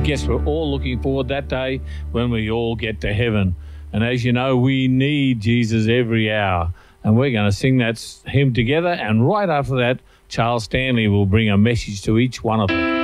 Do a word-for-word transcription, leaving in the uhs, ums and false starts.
guess we're all looking forward that day when we all get to heaven. And as you know, we need Jesus every hour. And we're going to sing that hymn together. And right after that, Charles Stanley will bring a message to each one of them.